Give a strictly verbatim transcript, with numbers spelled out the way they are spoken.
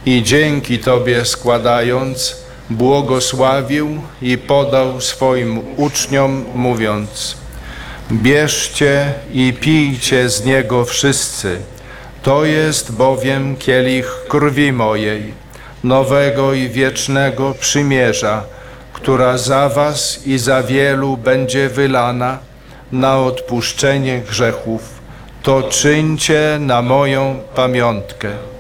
i dzięki Tobie składając, błogosławił i podał swoim uczniom, mówiąc: bierzcie i pijcie z niego wszyscy, to jest bowiem kielich krwi mojej, nowego i wiecznego przymierza, która za was i za wielu będzie wylana na odpuszczenie grzechów. To czyńcie na moją pamiątkę.